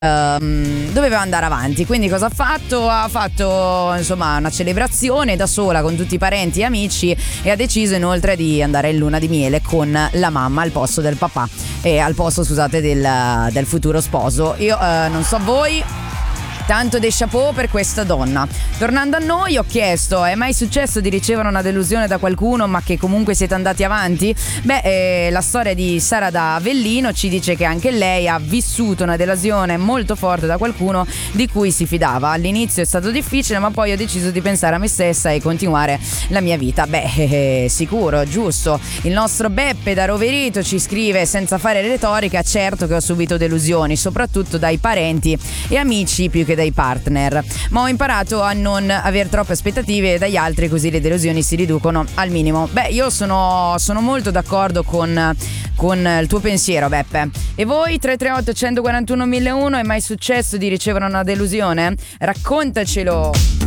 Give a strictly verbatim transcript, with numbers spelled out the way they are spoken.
Um, doveva andare avanti, quindi cosa ha fatto? Ha fatto insomma una celebrazione da sola con tutti i parenti e amici e ha deciso inoltre di andare in luna di miele con la mamma al posto del papà e al posto scusate del, del futuro sposo. Io uh, non so voi, tanto dei chapeau per questa donna. Tornando a noi, ho chiesto: è mai successo di ricevere una delusione da qualcuno ma che comunque siete andati avanti? Beh, eh, la storia di Sara da Avellino ci dice che anche lei ha vissuto una delusione molto forte da qualcuno di cui si fidava. All'inizio è stato difficile, ma poi ho deciso di pensare a me stessa e continuare la mia vita. Beh, eh, sicuro, giusto. Il nostro Beppe da Roverito ci scrive senza fare retorica: certo che ho subito delusioni, soprattutto dai parenti e amici più che dai partner, ma ho imparato a non avere troppe aspettative dagli altri, così le delusioni si riducono al minimo. Beh, io sono, sono molto d'accordo con, con il tuo pensiero, Beppe. E voi? tre tre otto uno quattro uno uno uno, è mai successo di ricevere una delusione? Raccontacelo.